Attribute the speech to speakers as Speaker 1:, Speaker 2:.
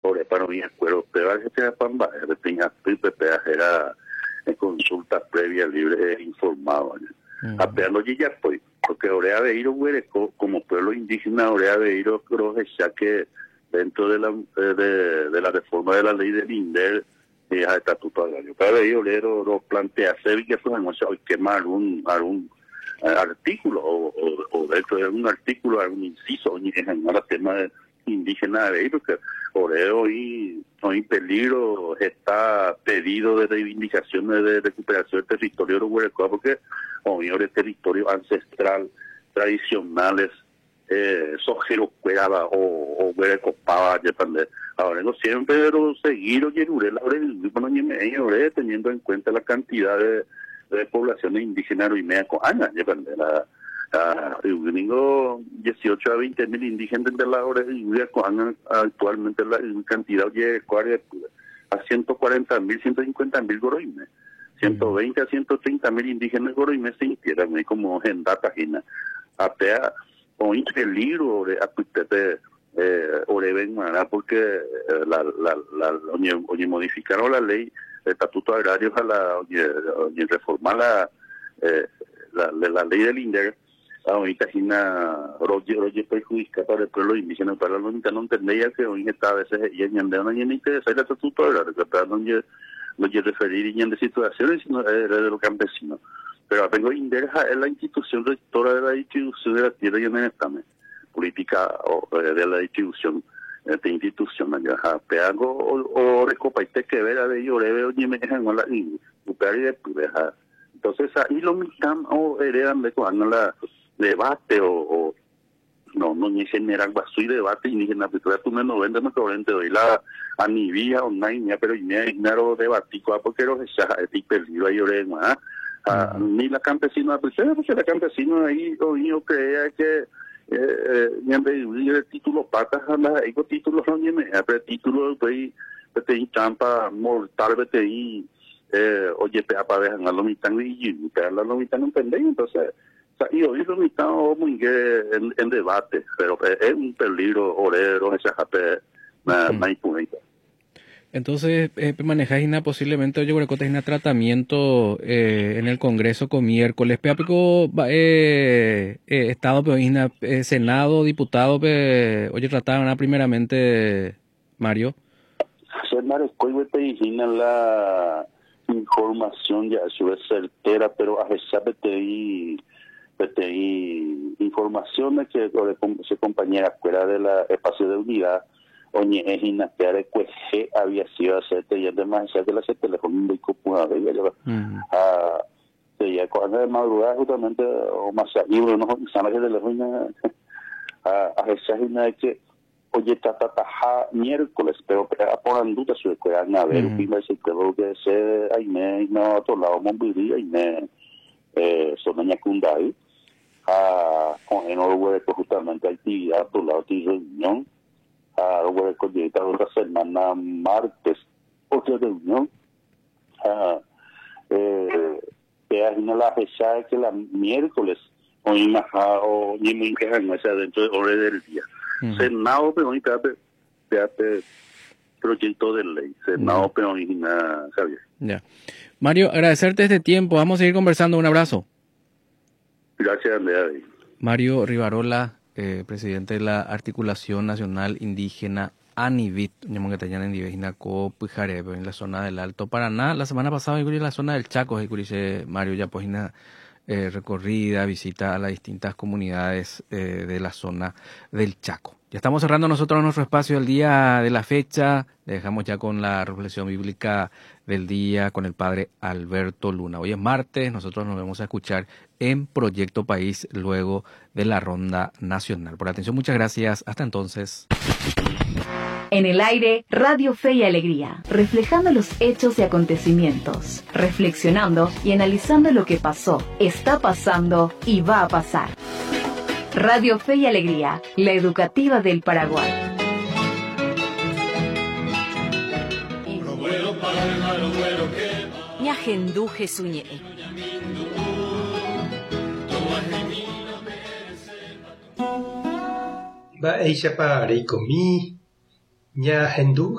Speaker 1: por para mi acuerdo, pero a veces te pamba, tenía era en consulta previa libre e informado. Apeando ya pues, porque Orea Beiro, como pueblo indígena, Orea Beiro, creo que ya que dentro de la reforma de la ley del INDER, el estatuto agrario. Cada vez lo plantea hacer que eso no se quemar algún artículo o dentro de algún artículo, algún inciso, en el tema indígena de ahí, porque hoy peligro está pedido de reivindicaciones de recuperación del territorio de Huerecoa, porque hoy el territorio ancestral, tradicionales, sojero cueraba o Huerecopaba, depende. Ahora no siempre, pero seguir o teniendo en cuenta la cantidad de poblaciones indígenas y media coana, depende. Tengo 18 a 20 mil indígenas de la hora de coana actualmente la cantidad de a 140 mil, 150 mil goroimes. 120 a 130 mil indígenas goroimes se integran como en data ajena. Apea o peligro de ven porque modificaron la ley el estatuto agrario y reformar la ley del INDER. Ahorita Roger perjudica para el pueblo indígena, para los indígenas no entendía que hoy está a veces y en no ni interesa el estatuto agrario, que para no referir y en de situaciones, sino de los campesinos. Pero tengo INDER es la institución rectora de la distribución de la tierra y en el examen política de la distribución de institución allá peago o recopaite que ver a de llorebe o ni me dejan la entonces ahí lo mitan o heredan de cuando la debate o no ni generan basui debate indígena pero tú me 90 me corriente doy la anivia online pero y me ignaro debatico porque los ya es peligro ahí llorema ni la campesina porque la campesina ahí o yo crea que el título patas hay títulos no pero título de trampa mortal de oye para dejar la mitad y para la mitad no entendéis entonces y hoy lo mitad muy en debate pero es un peligro orero esa jape más impunita.
Speaker 2: Entonces, manejáis posiblemente, yo creo que tenéis un tratamiento en el Congreso con miércoles. Peapico, Estado, Senado, diputado, oye, trataban primeramente, Mario.
Speaker 1: Mario, la información ya es certera, a pesar de informaciones que se compañera fuera de la espacio de unidad, oye, es inatear que había sido hacerte y además que la teléfono muy cómoda de ella ya cuando de madrugada justamente o más libro no sabe de la ruina a esa de que oye tata miércoles pero por duda su que a ver prima se creo que se ahí me no otro lado movilidad y me sonaña kundai con enorme justamente actividad por lado de reunión voy a conectar otra semana martes otra reunión que hay una la fecha que la miércoles o ni me quejan dentro de hora del día Senado pero proyecto de ley Senado pero Javier
Speaker 2: ya Mario, agradecerte este tiempo, vamos a seguir conversando, un abrazo.
Speaker 1: Gracias Andrea.
Speaker 2: Mario Rivarola, presidente de la Articulación Nacional Indígena ANIVIT, en la zona del Alto Paraná. La semana pasada en la zona del Chaco, Mario ya pues recorrida, visita a las distintas comunidades de la zona del Chaco. Ya estamos cerrando nosotros nuestro espacio del día de la fecha. Le dejamos ya con la reflexión bíblica del día con el padre Alberto Luna. Hoy es martes, nosotros nos vamos a escuchar en Proyecto País luego de la ronda nacional. Por la atención, muchas gracias. Hasta entonces.
Speaker 3: En el aire, Radio Fe y Alegría, reflejando los hechos y acontecimientos, reflexionando y analizando lo que pasó, está pasando y va a pasar. Radio Fe y Alegría, la educativa del Paraguay.
Speaker 4: Ñahenduje suñe.
Speaker 5: Ba eisha pa reikomi ñahendu